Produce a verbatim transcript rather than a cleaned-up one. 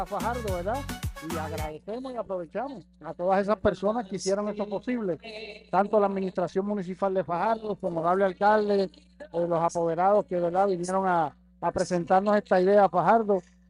a Fajardo, ¿verdad? Y agradecemos y aprovechamos a todas esas personas que hicieron esto posible, tanto la administración municipal de Fajardo, como el honorable alcalde, eh, los apoderados que, ¿verdad?, vinieron a, a presentarnos esta idea a Fajardo,